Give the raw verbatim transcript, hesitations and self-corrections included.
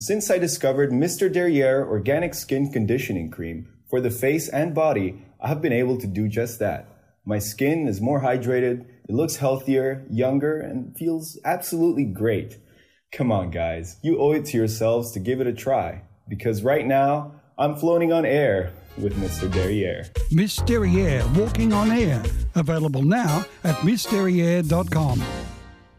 Since I discovered Mister Derriere Organic Skin Conditioning Cream for the face and body, I have been able to do just that. My skin is more hydrated, it looks healthier, younger, and feels absolutely great. Come on, guys, you owe it to yourselves to give it a try, because right now, I'm floating on air with Mister Derriere. Miss Derriere Walking on Air. Available now at miss derriere dot com.